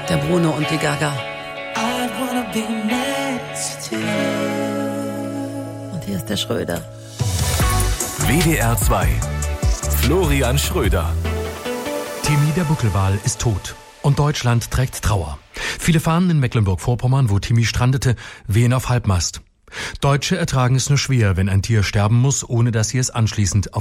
Der Bruno und die Gaga. Und hier ist der Schröder. WDR 2. Florian Schröder. Timmy der Buckelwal ist tot und Deutschland trägt Trauer. Viele Fahnen in Mecklenburg-Vorpommern, wo Timmy strandete, wehen auf Halbmast. Deutsche ertragen es nur schwer, wenn ein Tier sterben muss, ohne dass sie es anschließend auf